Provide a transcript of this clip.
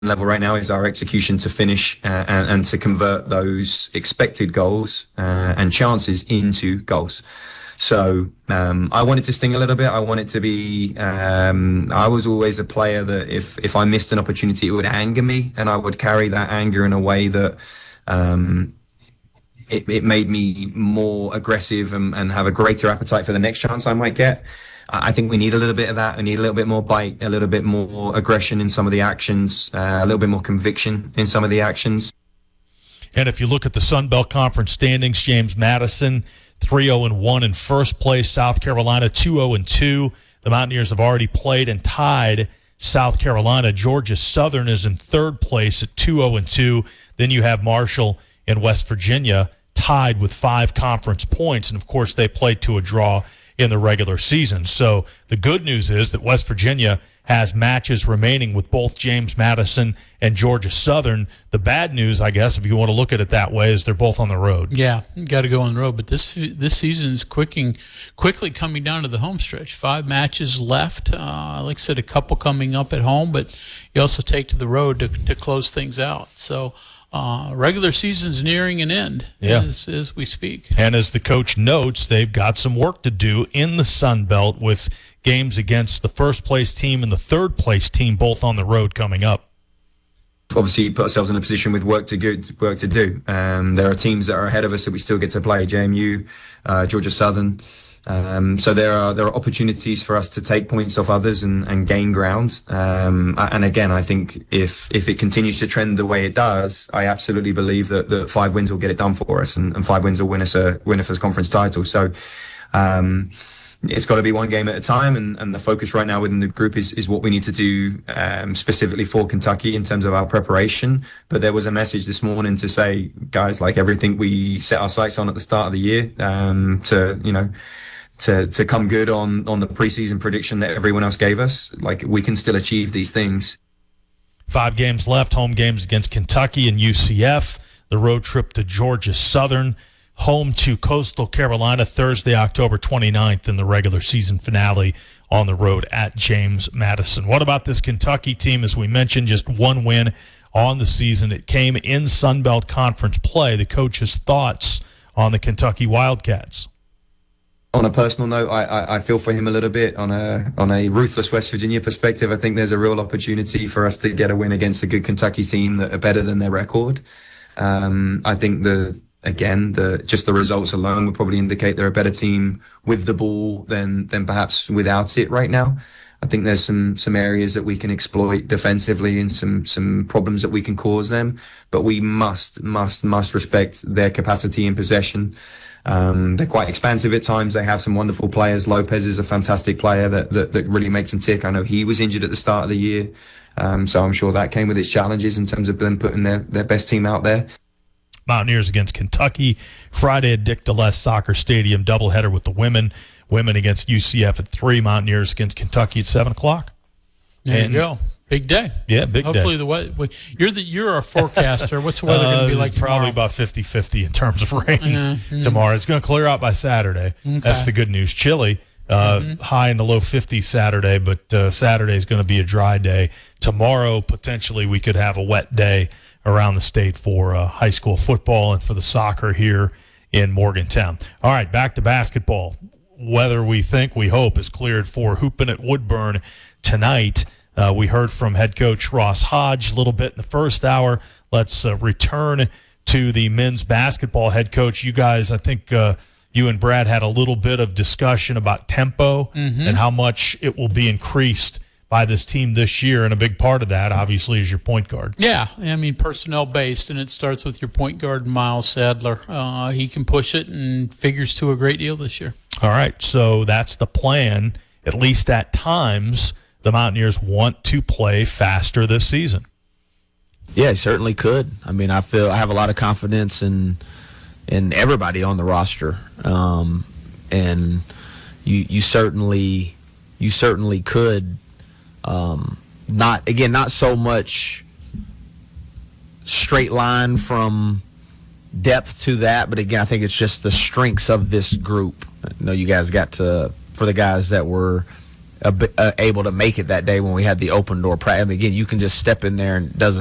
level right now is our execution to finish and to convert those expected goals and chances into goals. So I want it to sting a little bit. I want it to be. I was always a player that if I missed an opportunity, it would anger me, and I would carry that anger in a way that it made me more aggressive and have a greater appetite for the next chance I might get. I think we need a little bit of that. We need a little bit more bite, a little bit more aggression in some of the actions, a little bit more conviction in some of the actions. And if you look at the Sun Belt Conference standings, James Madison 3-0-1 in first place, South Carolina 2-0-2. The Mountaineers have already played and tied South Carolina. Georgia Southern is in third place at 2-0-2. Then you have Marshall and West Virginia tied with 5 conference points, and of course they played to a draw in the regular season. So the good news is that West Virginia has matches remaining with both James Madison and Georgia Southern. The bad news, I guess, if you want to look at it that way, is they're both on the road. Yeah, got to go on the road. But this season is quickly coming down to the home stretch. 5 matches left. Like I said, a couple coming up at home, but you also take to the road to close things out. So regular season's nearing an end as we speak. And as the coach notes, they've got some work to do in the Sun Belt with games against the first-place team and the third-place team both on the road coming up. Obviously, put ourselves in a position with work to do. There are teams that are ahead of us that we still get to play, JMU, Georgia Southern. So there are opportunities for us to take points off others and gain ground. And again, I think if it continues to trend the way it does, I absolutely believe that 5 wins will get it done for us, and 5 wins will win us a conference title. So it's got to be one game at a time, and the focus right now within the group is what we need to do specifically for Kentucky in terms of our preparation. But there was a message this morning to say, guys, like everything we set our sights on at the start of the year, to come good on the preseason prediction that everyone else gave us, like we can still achieve these things. 5 games left, home games against Kentucky and UCF, the road trip to Georgia Southern, home to Coastal Carolina Thursday, October 29th, in the regular season finale on the road at James Madison. What about this Kentucky team? As we mentioned, just 1 win on the season. It came in Sun Belt Conference play. The coach's thoughts on the Kentucky Wildcats. On a personal note, I feel for him a little bit. On a ruthless West Virginia perspective, I think there's a real opportunity for us to get a win against a good Kentucky team that are better than their record. I think just the results alone would probably indicate they're a better team with the ball than perhaps without it right now. I think there's some areas that we can exploit defensively and some problems that we can cause them, but we must respect their capacity in possession. They're quite expansive at times. They have some wonderful players. Lopez is a fantastic player that really makes them tick. I know he was injured at the start of the year, so I'm sure that came with its challenges in terms of them putting their best team out there. Mountaineers against Kentucky Friday at Dick DeLess Soccer Stadium, doubleheader with the women against UCF at 3, Mountaineers against Kentucky at 7 o'clock. There you go. Big day. Yeah, big Hopefully day. The weather. You're a forecaster. What's the weather going to be like tomorrow? Probably about 50-50 in terms of rain tomorrow. It's going to clear out by Saturday. Okay. That's the good news. Chilly, high in the low 50s Saturday, but Saturday is going to be a dry day. Tomorrow, potentially, we could have a wet day around the state for high school football and for the soccer here in Morgantown. All right, back to basketball. Weather, we hope, is cleared for hooping at Woodburn tonight. We heard from head coach Ross Hodge a little bit in the first hour. Let's return to the men's basketball head coach. You guys, I think you and Brad had a little bit of discussion about tempo and how much it will be increased by this team this year, and a big part of that, obviously, is your point guard. Yeah, I mean, personnel-based, and it starts with your point guard, Miles Sadler. He can push it and figures to a great deal this year. All right, so that's the plan. At least at times, the Mountaineers want to play faster this season. Yeah, he certainly could. I mean, I have a lot of confidence in everybody on the roster, and you certainly could. Not so much straight line from depth to that, but again, I think it's just the strengths of this group. I know you guys got to, for the guys that were able to make it that day when we had the open door practice. I mean, again, you can just step in there and it doesn't